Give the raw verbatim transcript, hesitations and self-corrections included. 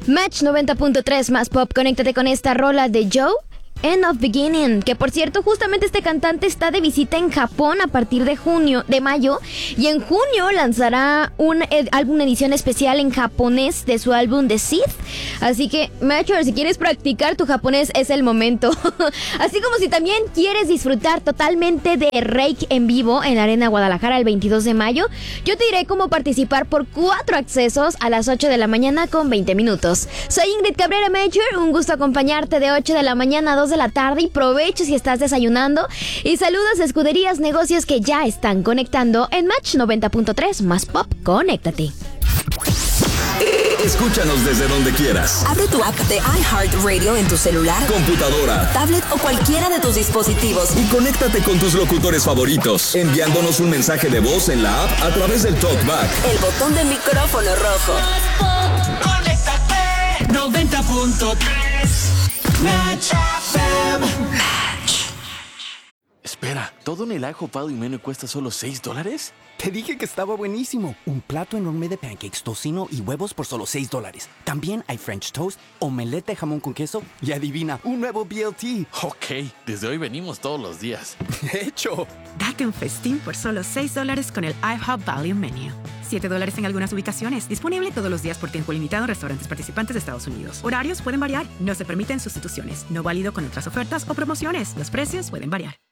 Match noventa punto tres más pop, conéctate con esta rola de Joe, End of Beginning, que por cierto justamente este cantante está de visita en Japón a partir de junio, de mayo, y en junio lanzará un ed- álbum edición especial en japonés de su álbum The Sith, así que Mature, si quieres practicar tu japonés es el momento. Así como si también quieres disfrutar totalmente de Rake en vivo en la Arena Guadalajara el veintidós de mayo, yo te diré cómo participar por cuatro accesos a las ocho de la mañana con veinte minutos. Soy Ingrid Cabrera Mature, un gusto acompañarte de ocho de la mañana a dos de la tarde y provecho si estás desayunando. Y saludos a escuderías, negocios que ya están conectando en Match noventa punto tres más pop, conéctate. Escúchanos desde donde quieras. Abre tu app de iHeartRadio en tu celular, computadora, tablet o cualquiera de tus dispositivos. Y conéctate con tus locutores favoritos, enviándonos un mensaje de voz en la app a través del TalkBack. El botón de micrófono rojo. Conéctate noventa punto tres Match F M. Match. Espera, ¿todo en el IHOP Value Menu cuesta solo seis dólares? Te dije que estaba buenísimo. Un plato enorme de pancakes, tocino y huevos por solo seis dólares. También hay French toast, omelette de jamón con queso y adivina, un nuevo B L T. Ok, desde hoy venimos todos los días. ¡Hecho! Date un festín por solo seis dólares con el IHOP Value Menu. siete dólares en algunas ubicaciones. Disponible todos los días por tiempo limitado en restaurantes participantes de Estados Unidos. Horarios pueden variar. No se permiten sustituciones. No válido con otras ofertas o promociones. Los precios pueden variar.